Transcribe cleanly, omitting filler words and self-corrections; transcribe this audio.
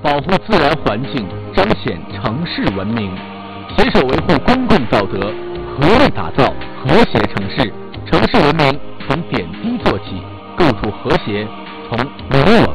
保护自然环境，彰显城市文明，携手维护公共道德，合力打造和谐城市。城市文明从点滴做起，构筑和谐从你我